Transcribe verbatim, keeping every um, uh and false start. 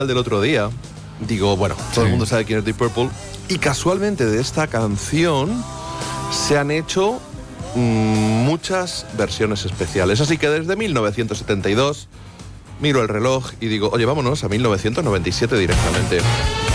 del otro día, digo, bueno, todo Sí. el mundo sabe quién es Deep Purple, y casualmente de esta canción se han hecho mmm, muchas versiones especiales. Así que desde mil novecientos setenta y dos miro el reloj y digo, oye, vámonos a mil novecientos noventa y siete directamente.